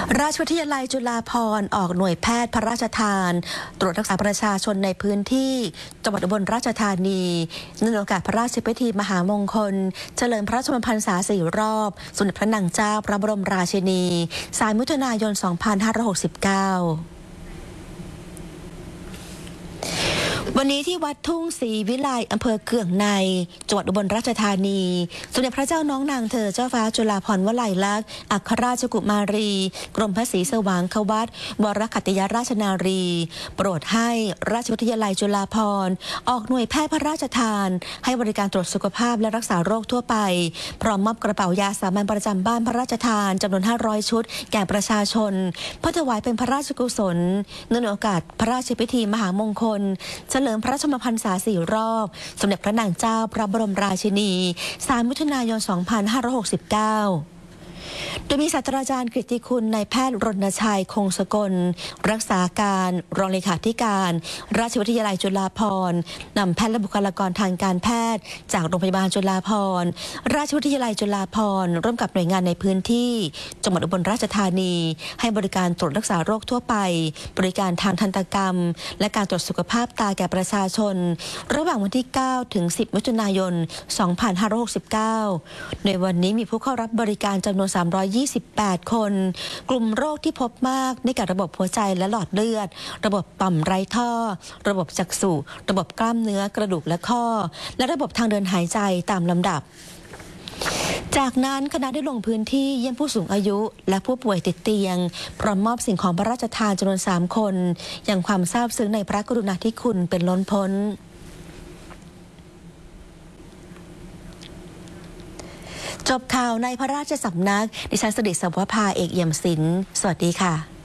ราชวิทยาลัยจุฬาภรณ์ออกหน่วยแพทย์พระราชทานตรวจรักษาประชาชนในพื้นที่จังหวัดอุบลราชธานีเนื่องในโอกาสพระราชพิธีมหามงคลเฉลิมพระชนมพรรษา4 รอบสมเด็จพระนางเจ้าพระบรมราชินี3 มิถุนายน 2569วันนี้ที่วัดทุ่งศรีวิไลอำเภอเกืองในจังหวัดอุบลราชธานีสมเด็จพระเจ้าน้องนางเธอเจ้าฟ้าจุฬาภรณ์วลัยลักษณ์อัครราชกุมารีกรมพระศรีสว่างควัตรวรคัตยราชนารีโปรดให้ราชวิทยาลัยจุฬาภรณ์ออกหน่วยแพทย์พระราชทานให้บริการตรวจสุขภาพและรักษาโรคทั่วไปพร้อมมอบกระเป๋ายาสามัญประจำบ้านพระราชทานจำนวน500 ชุดแก่ประชาชนเพื่อถวายเป็นพระราชกุศลเนื่องในโอกาสพระราชพิธีมหามงคลเฉลิมพระชนมพรรษา4 รอบสมเด็จพระนางเจ้าพระบรมราชินี3 มิถุนายน 2569โดยมีศาสตราจารย์กฤติคุณนายแพทย์รณชัยคงสกลรักษาการรองเลขาธิการราชวิทยาลัยจุฬาภรณ์นำแพทย์และบุคลากรทางการแพทย์จากโรงพยาบาลจุฬาภรณ์ราชวิทยาลัยจุฬาภรณ์ร่วมกับหน่วยงานในพื้นที่จังหวัดอุบลราชธานีให้บริการตรวจรักษาโรคทั่วไปบริการทางทันตกรรมและการตรวจสุขภาพตาแก่ประชาชนระหว่างวันที่9 ถึง 10 มิถุนายน 2569ในวันนี้มีผู้เข้ารับบริการจำนวน328 คนกลุ่มโรคที่พบมากในกับระบบหัวใจและหลอดเลือดระบบต่อมไร้ท่อระบบจักษุระบบกล้ามเนื้อกระดูกและข้อและระบบทางเดินหายใจตามลำดับจากนั้นคณะได้ลงพื้นที่เยี่ยมผู้สูงอายุและผู้ป่วยติดเตียงพร้อมมอบสิ่งของพระราชทานจำนวน3 คนอย่างความซาบซึ้งในพระกรุณาธิคุณเป็นล้นพ้นจบข่าวในพระราชสำนักดิฉันสดิษฐ์ สวภา เอกเอี่ยมศิลป์สวัสดีค่ะ